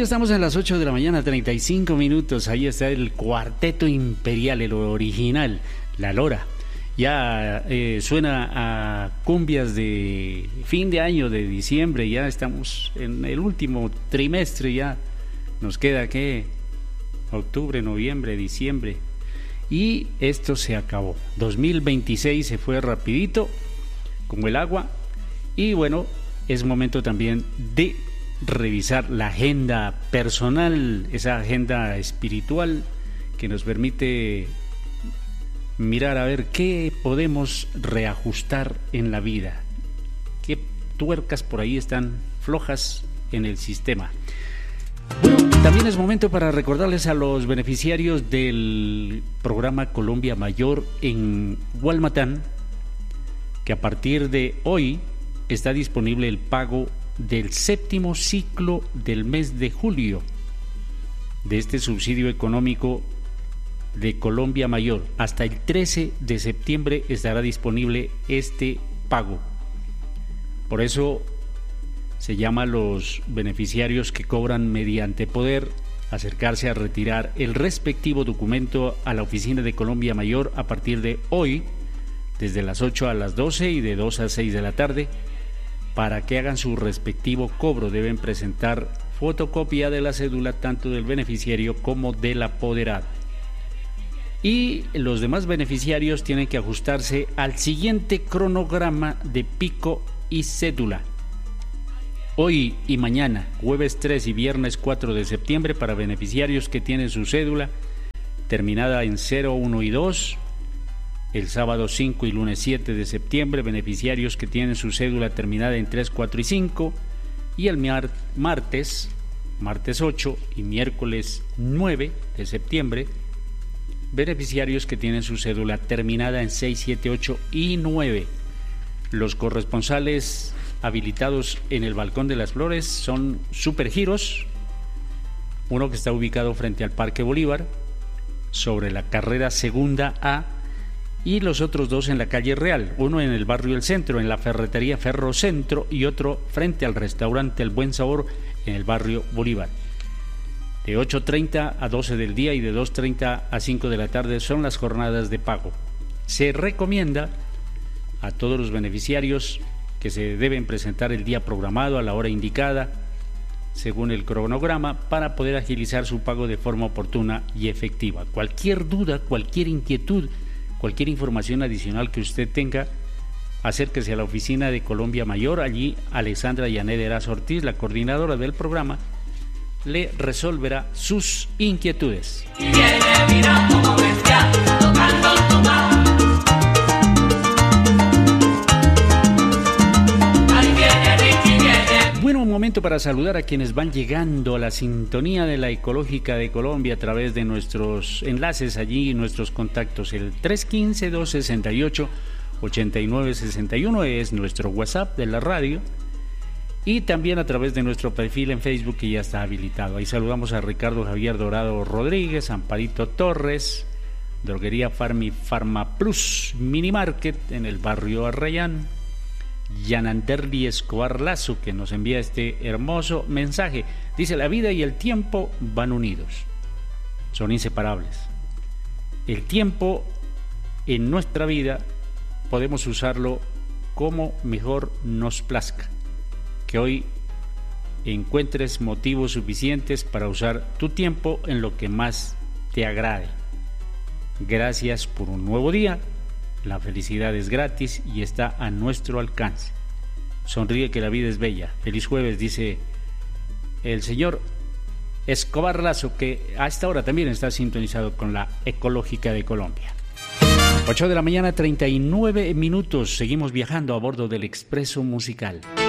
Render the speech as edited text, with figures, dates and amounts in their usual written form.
estamos en las 8 de la mañana, 35 minutos. Ahí está el Cuarteto Imperial, el original, La Lora. Ya suena a cumbias de fin de año, de diciembre. Ya estamos en el último trimestre. Ya nos queda, ¿qué? Octubre, noviembre, diciembre. Y esto se acabó. 2026 se fue rapidito, como el agua. Y bueno, es momento también de revisar la agenda personal, esa agenda espiritual que nos permite mirar a ver qué podemos reajustar en la vida, qué tuercas por ahí están flojas en el sistema. Bueno, también es momento para recordarles a los beneficiarios del programa Colombia Mayor en Gualmatán que a partir de hoy está disponible el pago del séptimo ciclo del mes de julio de este subsidio económico de Colombia Mayor. Hasta el 13 de septiembre estará disponible este pago. Por eso se llama a los beneficiarios que cobran mediante poder acercarse a retirar el respectivo documento a la oficina de Colombia Mayor a partir de hoy, desde las 8 a las 12 y de 2 a 6 de la tarde. Para que hagan su respectivo cobro deben presentar fotocopia de la cédula tanto del beneficiario como del apoderado. Y los demás beneficiarios tienen que ajustarse al siguiente cronograma de pico y cédula. Hoy y mañana, jueves 3 y viernes 4 de septiembre, para beneficiarios que tienen su cédula terminada en 0, 1 y 2. El sábado 5 y lunes 7 de septiembre, beneficiarios que tienen su cédula terminada en 3, 4 y 5. Y el martes 8 y miércoles 9 de septiembre, beneficiarios que tienen su cédula terminada en 6, 7, 8 y 9. Los corresponsales habilitados en el Balcón de las Flores son Supergiros, uno que está ubicado frente al Parque Bolívar, sobre la carrera segunda A, y los otros dos en la calle Real, uno en el barrio El Centro, en la ferretería Ferrocentro, y otro frente al restaurante El Buen Sabor, en el barrio Bolívar. De 8:30 a 12 del día y de 2:30 a 5 de la tarde son las jornadas de pago. Se recomienda a todos los beneficiarios que se deben presentar el día programado a la hora indicada, según el cronograma, para poder agilizar su pago de forma oportuna y efectiva. Cualquier duda, cualquier inquietud, cualquier información adicional que usted tenga, acérquese a la oficina de Colombia Mayor. Allí Alexandra Yanet Erazo Ortiz, la coordinadora del programa, le resolverá sus inquietudes. Bueno, un momento para saludar a quienes van llegando a la sintonía de la Ecológica de Colombia a través de nuestros enlaces allí, nuestros contactos. El 315-268-8961 es nuestro WhatsApp de la radio, y también a través de nuestro perfil en Facebook, que ya está habilitado. Ahí saludamos a Ricardo Javier Dorado Rodríguez, Amparito Torres, Droguería Farma Plus Mini Market en el barrio Arrayán, Yananderli Escobar Lazo, que nos envía este hermoso mensaje. Dice: la vida y el tiempo van unidos, son inseparables. El tiempo en nuestra vida podemos usarlo como mejor nos plazca. Que hoy encuentres motivos suficientes para usar tu tiempo en lo que más te agrade. Gracias por un nuevo día. La felicidad es gratis y está a nuestro alcance. Sonríe, que la vida es bella. Feliz jueves, dice el señor Escobar Lazo, que a esta hora también está sintonizado con la Ecológica de Colombia. 8 de la mañana, 39 minutos. Seguimos viajando a bordo del Expreso Musical.